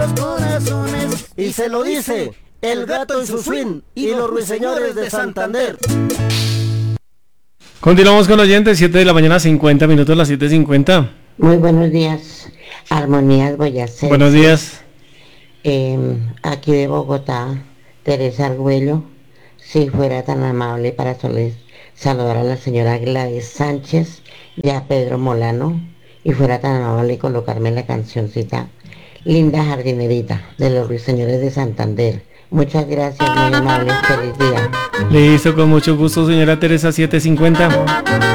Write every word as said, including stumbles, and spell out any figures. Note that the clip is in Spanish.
los corazones. Y se lo dice el gato en su swing y los ruiseñores de Santander. Continuamos con oyentes, siete de la mañana, cincuenta minutos, las siete cincuenta. Muy buenos días, Armonías Boyacenses. Buenos días. Eh, aquí de Bogotá, Teresa Argüello, si fuera tan amable para soles, saludar a la señora Gladys Sánchez y a Pedro Molano, y fuera tan amable y colocarme la cancioncita Linda Jardinerita de los Ruiseñores de Santander. Muchas gracias, muy amable, feliz día. Listo, con mucho gusto, señora Teresa, siete cincuenta.